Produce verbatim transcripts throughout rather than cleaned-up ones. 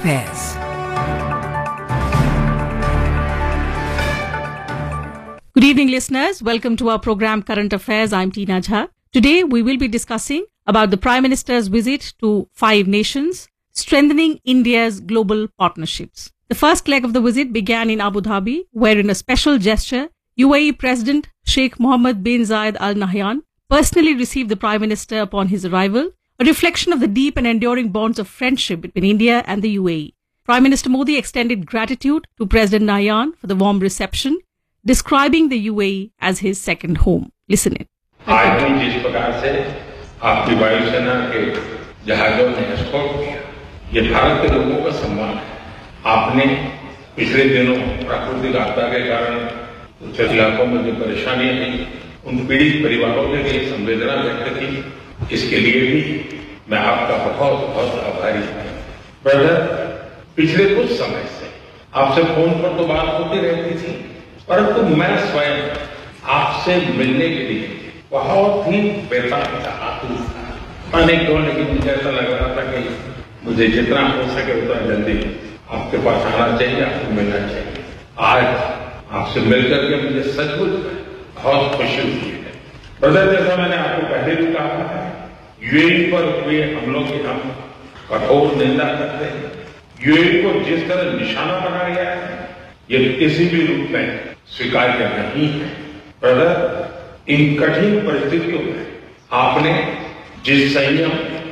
Affairs. Good evening, listeners. Welcome to our program Current Affairs. I'm Tina Jha. Today, we will be discussing about the Prime Minister's visit to five nations, strengthening India's global partnerships. The first leg of the visit began in Abu Dhabi, where in a special gesture, U A E President Sheikh Mohammed bin Zayed Al Nahyan personally received the Prime Minister upon his arrival, a reflection of the deep and enduring bonds of friendship between India and the U A E. Prime Minister Modi extended gratitude to President Nahyan for the warm reception, describing the U A E as his second home. Listen in. आज भी जिस प्रकार से आपकी वायुसेना के जहाजों ने एस्कॉर्ट किया, ये भारत के लोगों का सम्मान है। आपने पिछले दिनों प्राकृतिक आपदा के कारण कुछ इलाकों में जो परेशानियां आई, उन पीड़ित परिवारों के लिए संवेदना व्यक्त की। इसके लिए भी मैं आपका बहुत बहुत आभारी हूँ। ब्रदर, पिछले कुछ समय से आपसे फोन पर तो बात होती रहती थी, परंतु मैं स्वयं आपसे मिलने के लिए बहुत ही बेताब था, आतुर था। मैंने क्यों, लेकिन मुझे ऐसा लग रहा था कि मुझे जितना हो सके उतना जल्दी आपके पास आना चाहिए, आपको मिलना चाहिए। आज आपसे मिलकर के मुझे सचमुच बहुत खुशी हुई है। ब्रदर, जैसा मैंने आपको पहले भी कहा है, यूएई पर हुए हमलों की हम कठोर निंदा करते हैं। यूएई को जिस तरह निशाना बनाया गया है, ये किसी भी रूप में स्वीकार्य नहीं है। ब्रदर, इन कठिन परिस्थितियों में आपने जिस संयम,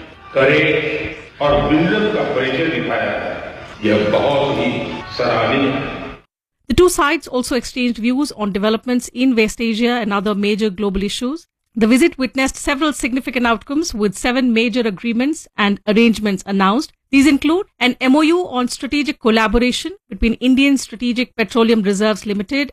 करेज और विजन का परिचय दिखाया है, यह बहुत ही सराहनीय है। The two sides also exchanged views on developments in West Asia and other major global issues. The visit witnessed several significant outcomes, with seven major agreements and arrangements announced. These include an M O U on strategic collaboration between Indian Strategic Petroleum Reserves Limited